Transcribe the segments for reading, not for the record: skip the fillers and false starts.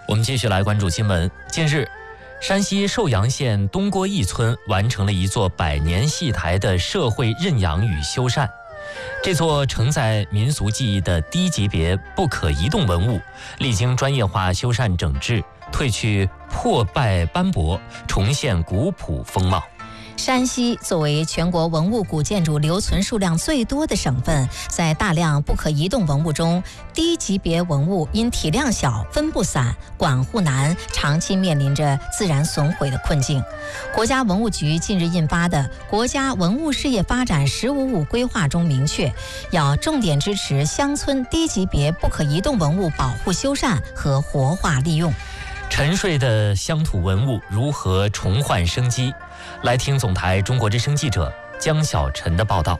我们继续来关注新闻。近日，山西寿阳县东郭驿村完成了一座100年戏台的社会认养与修缮。这座承载民俗技艺的低级别不可移动文物，历经专业化修缮整治，褪去破败斑驳，重现古朴风貌。 山西作为全国文物古建筑留存数量最多的省份，在大量不可移动文物中，低级别文物因体量小、分布散、管护难，长期面临着自然损毁的困境。国家文物局近日印发的《国家文物事业发展“15+5”规划》中明确，要重点支持乡村低级别不可移动文物保护修缮和活化利用。 沉睡的乡土文物如何重焕生机？来听总台中国之声记者江小晨的报道。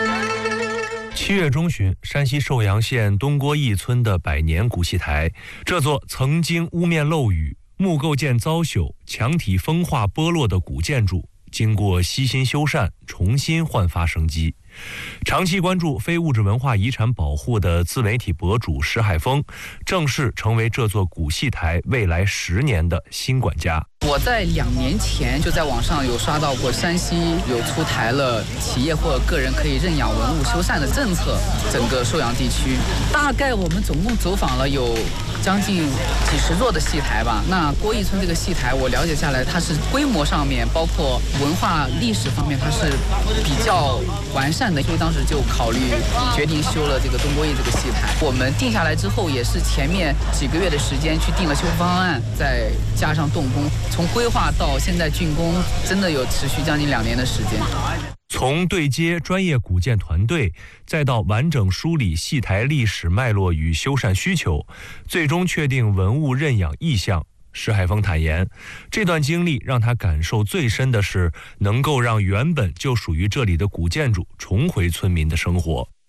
7月中旬，山西寿阳县东郭驿村的100年古戏台，这座曾经屋面漏雨、木构件遭朽、墙体风化剥落的古建筑，经过悉心修缮，重新焕发生机。长期关注非物质文化遗产保护的自媒体博主石海峰，正式成为这座古戏台未来10年的新管家。 我在2年前就在网上有刷到过，山西有出台了企业或者个人可以认养文物修缮的政策，整个寿阳地区大概我们总共走访了有将近几十座的戏台吧。那郭驿村这个戏台，我了解下来，它是规模上面，包括文化历史方面，它是比较完善的，所以当时就考虑决定修了这个东郭驿这个戏台。我们定下来之后，也是前面几个月的时间去定了修复方案，再加上动工，从规划到现在竣工，真的有持续将近2年的时间。 从对接专业古建团队，再到完整梳理戏台历史脉络与修缮需求，最终确定文物认养意向。石海峰坦言，这段经历让他感受最深的是能够让原本就属于这里的古建筑重回村民的生活。